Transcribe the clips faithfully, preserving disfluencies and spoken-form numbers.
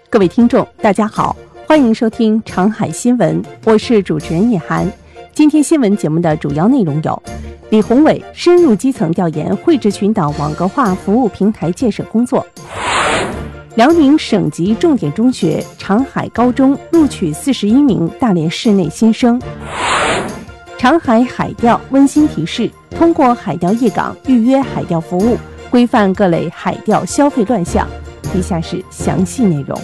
各位听众大家好，欢迎收听长海新闻，我是主持人叶涵。今天新闻节目的主要内容有：李宏伟深入基层调研汇智群岛网格化服务平台建设工作；辽宁省级重点中学长海高中录取四十一名大连市内新生；长海海钓温馨提示，通过海钓一港预约海钓服务，规范各类海钓消费乱象。以下是详细内容。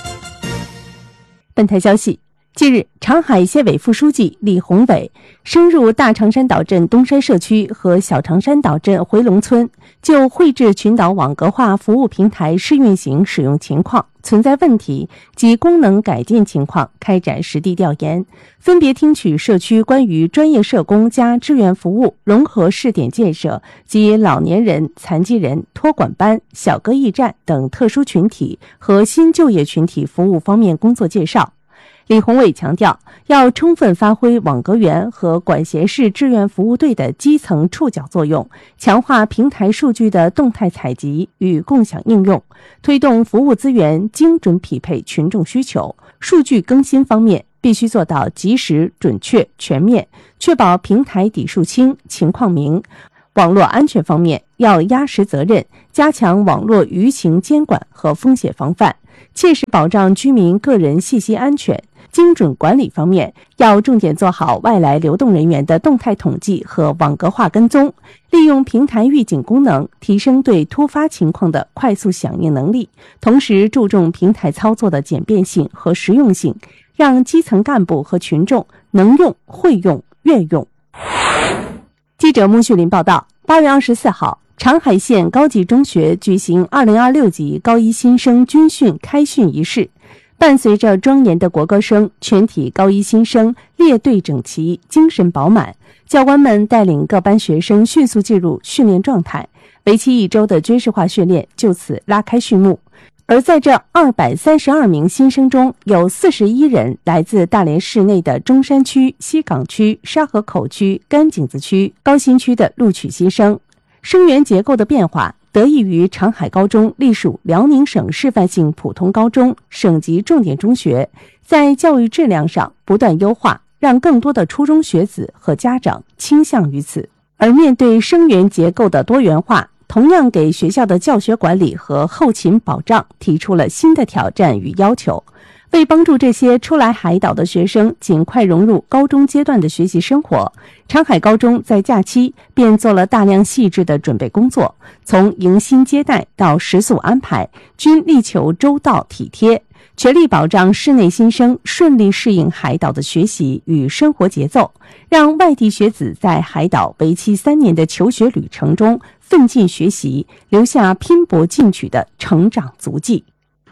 本台消息，近日，长海县委副书记李宏伟深入大长山岛镇东山社区和小长山岛镇回龙村，就汇智群岛网格化服务平台试运行使用情况、存在问题及功能改进情况开展实地调研，分别听取社区关于专业社工加志愿服务融合试点建设及老年人、残疾人、托管班、小歌驿站等特殊群体和新就业群体服务方面工作介绍。李宏伟强调，要充分发挥网格员和管辖市志愿服务队的基层触角作用，强化平台数据的动态采集与共享应用，推动服务资源精准匹配群众需求。数据更新方面，必须做到及时、准确、全面，确保平台底数清、情况明。网络安全方面，要压实责任，加强网络舆情监管和风险防范，切实保障居民个人信息安全。精准管理方面，要重点做好外来流动人员的动态统计和网格化跟踪，利用平台预警功能，提升对突发情况的快速响应能力，同时注重平台操作的简便性和实用性，让基层干部和群众能用、会用、愿用。记者穆旭林报道，八月二十四号，长海县高级中学举行二零二六级高一新生军训开训仪式。伴随着庄严的国歌声，全体高一新生列队整齐，精神饱满。教官们带领各班学生迅速进入训练状态，为期一周的军事化训练就此拉开序幕。而在这二百三十二名新生中，有四十一人来自大连市内的中山区、西港区、沙河口区、甘井子区、高新区的录取新生。生源结构的变化得益于长海高中隶属辽宁省示范性普通高中省级重点中学，在教育质量上不断优化，让更多的初中学子和家长倾向于此。而面对生源结构的多元化，同样给学校的教学管理和后勤保障提出了新的挑战与要求。为帮助这些初来海岛的学生尽快融入高中阶段的学习生活，长海高中在假期便做了大量细致的准备工作，从迎新接待到食宿安排，均力求周到体贴，全力保障市内新生顺利适应海岛的学习与生活节奏，让外地学子在海岛为期三年的求学旅程中奋进学习，留下拼搏进取的成长足迹。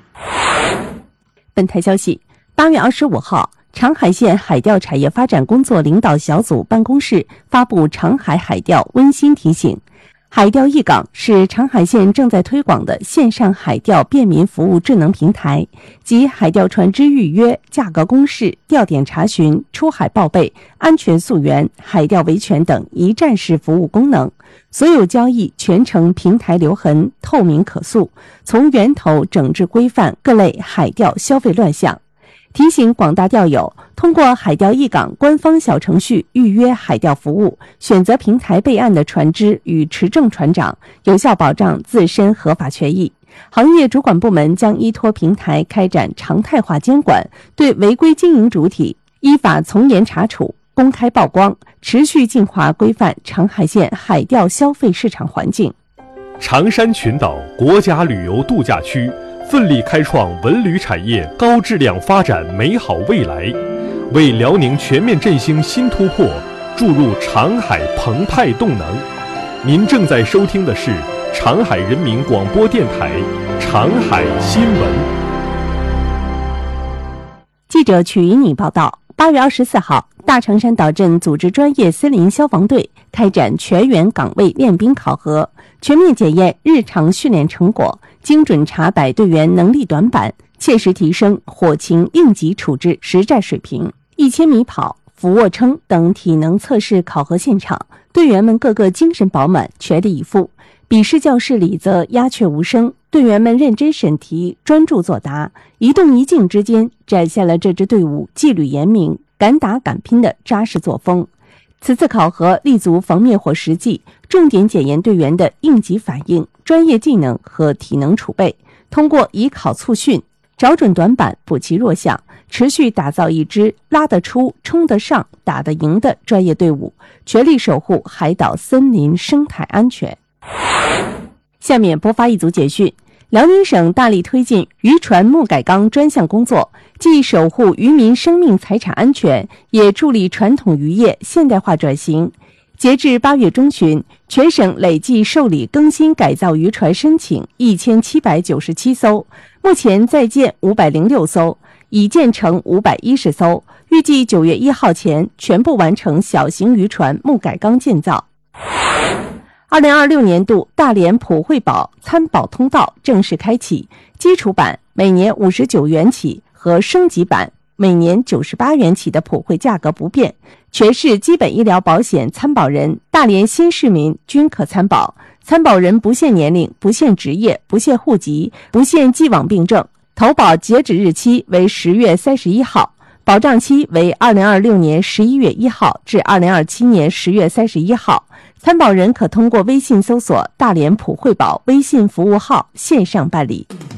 本台消息，八月二十五号，长海县海钓产业发展工作领导小组办公室发布长海海钓温馨提醒。海钓一港是长海县正在推广的线上海钓便民服务智能平台，集海钓船只预约、价格公示、钓点查询、出海报备、安全溯源、海钓维权等一站式服务功能，所有交易全程平台留痕、透明可溯，从源头整治规范各类海钓消费乱象。提醒广大钓友，通过海钓一港官方小程序预约海钓服务，选择平台备案的船只与持证船长，有效保障自身合法权益。行业主管部门将依托平台开展常态化监管，对违规经营主体依法从严查处，公开曝光，持续净化规范长海县海钓消费市场环境。 长山群岛国家旅游度假区奋力开创文旅产业高质量发展美好未来，为辽宁全面振兴新突破注入长海澎湃动能。您正在收听的是长海人民广播电台长海新闻。 记者曲一敏报道，八月二十四号，大长山岛镇组织专业森林消防队开展全员岗位练兵考核，全面检验日常训练成果，精准查摆队员能力短板，切实提升火情应急处置实战水平。一千米跑、俯卧撑等体能测试考核现场，队员们个个精神饱满，全力以赴， 笔试教室里则鸦雀无声，队员们认真审题，专注作答，一动一静之间展现了这支队伍纪律严明、敢打敢拼的扎实作风。此次考核立足防灭火实际，重点检验队员的应急反应、专业技能和体能储备，通过以考促训，找准短板，补齐弱项，持续打造一支拉得出、冲得上、打得赢的专业队伍，全力守护海岛森林生态安全。下面播发一组简讯。辽宁省大力推进渔船木改缸专项工作，既守护渔民生命财产安全，也助力传统渔业现代化转型。截至八月中旬，全省累计受理更新改造渔船申请一千七百九十七艘，目前在建五百零六艘，已建成五百一十艘，预计九月一号前全部完成小型渔船木改缸建造。二零二六年度大连普惠保参保通道正式开启，基础版每年五十九元起和升级版每年九十八元起的普惠价格不变，全市基本医疗保险参保人、大连新市民均可参保，参保人不限年龄、不限职业、不限户籍、不限既往病症，投保截止日期为十月三十一号，保障期为二零二六年十一月一号至二零二七年十月三十一号。参保人可通过微信搜索大连普惠保微信服务号线上办理。